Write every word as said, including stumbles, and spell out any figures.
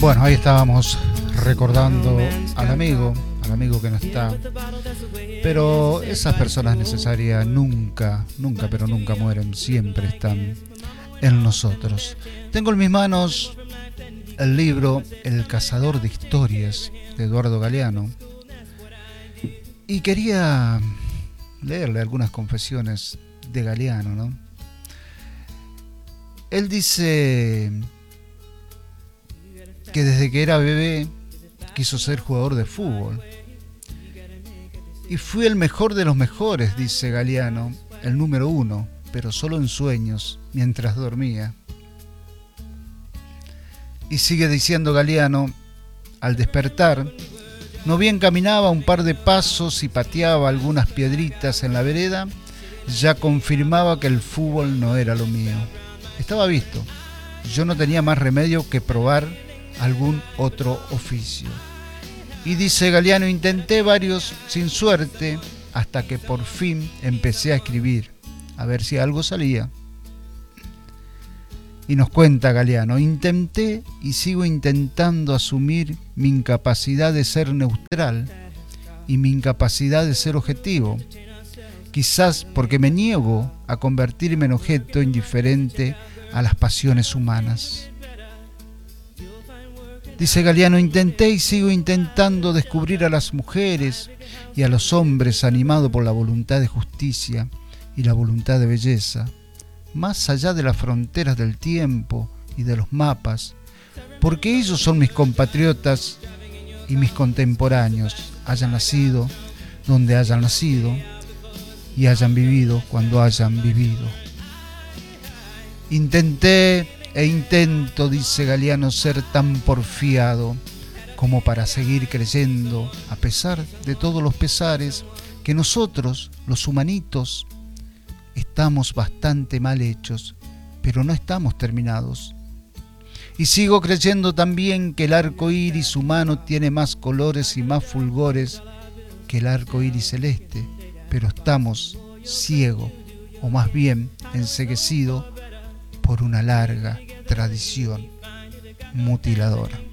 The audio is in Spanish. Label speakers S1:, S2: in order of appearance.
S1: Bueno, ahí estábamos recordando al amigo, al amigo que no está. Pero esas personas necesarias nunca, nunca, pero nunca mueren, siempre están en nosotros. Tengo en mis manos el libro El cazador de historias de Eduardo Galeano y quería leerle algunas confesiones de Galeano, ¿no? Él dice que desde que era bebé quiso ser jugador de fútbol. Y fui el mejor de los mejores, dice Galeano, el número uno, pero solo en sueños, mientras dormía. Y sigue diciendo Galeano, al despertar, no bien caminaba un par de pasos y pateaba algunas piedritas en la vereda, ya confirmaba que el fútbol no era lo mío. Estaba visto, yo no tenía más remedio que probar algún otro oficio. Y dice Galeano, intenté varios sin suerte hasta que por fin empecé a escribir, a ver si algo salía. Y nos cuenta Galeano, intenté y sigo intentando asumir mi incapacidad de ser neutral y mi incapacidad de ser objetivo, quizás porque me niego a convertirme en objeto indiferente a las pasiones humanas. Dice Galeano, intenté y sigo intentando descubrir a las mujeres y a los hombres animados por la voluntad de justicia y la voluntad de belleza, más allá de las fronteras del tiempo y de los mapas, porque ellos son mis compatriotas y mis contemporáneos, hayan nacido donde hayan nacido y hayan vivido cuando hayan vivido. Intenté e intento, dice Galeano, ser tan porfiado como para seguir creyendo, a pesar de todos los pesares, que nosotros, los humanitos, estamos bastante mal hechos, pero no estamos terminados. Y sigo creyendo también que el arco iris humano tiene más colores y más fulgores que el arco iris celeste, pero estamos ciegos, o más bien enceguecidos, por una larga tradición mutiladora.